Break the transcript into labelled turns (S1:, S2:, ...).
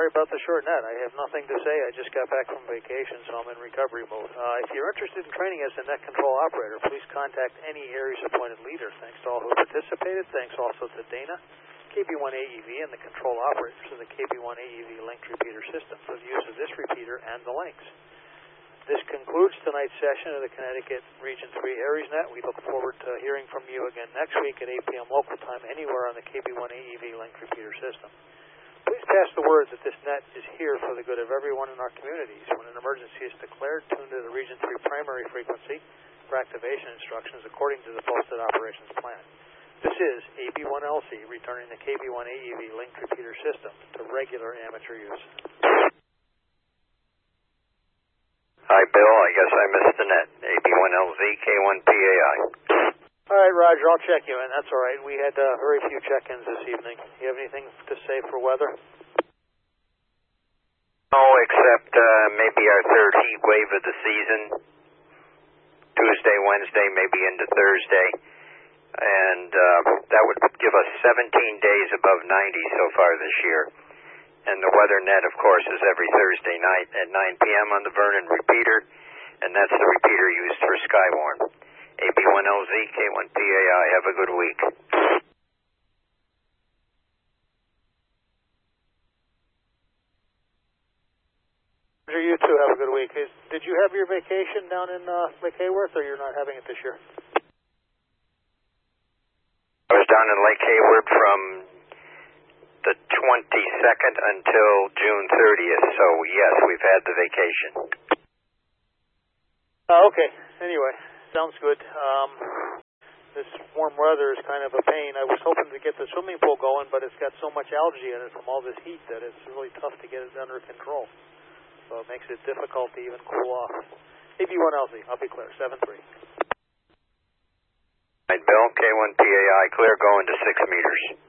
S1: sorry about the short net. I have nothing to say. I just got back from vacation, so I'm in recovery mode. If you're interested in training as a net control operator, please contact any Aries appointed leader. Thanks to all who participated. Thanks also to Dana, KB1AEV, and the control operators of the KB1AEV linked repeater system for the use of this repeater and the links. This concludes tonight's session of the Connecticut Region 3 AriesNet. We look forward to hearing from you again next week at 8 p.m. local time anywhere on the KB1AEV linked repeater system. Please pass the word that this net is here for the good of everyone in our communities. When an emergency is declared, tune to the Region 3 primary frequency for activation instructions according to the posted operations plan. This is AB1LC returning the KB1AEV linked repeater system to regular amateur use.
S2: Hi, Bill. I guess I missed the net. AB1LZ, K1PAI.
S1: All right, Roger, I'll check you in. That's all right. We had very few check-ins this evening. You have anything to say for weather?
S2: Oh, except maybe our third heat wave of the season. Tuesday, Wednesday, maybe into Thursday. And that would give us 17 days above 90 so far this year. And the weather net, of course, is every Thursday night at 9 p.m. on the Vernon repeater, and that's the repeater used for Skywarn. AB1LZ, K1PAI. Have a good week.
S1: You too. Have a good week. Did you have your vacation down in Lake Hayworth, or you're not having it this year?
S2: I was down in Lake Hayward from the 22nd until June 30th, so yes, we've had the vacation.
S1: Okay. Anyway, sounds good. This warm weather is kind of a pain. I was hoping to get the swimming pool going, but it's got so much algae in it from all this heat that it's really tough to get it under control. So it makes it difficult to even cool off. AB1LZ, I'll be clear, 7-3.
S2: Right, Bill, K1PAI, clear going to 6 meters.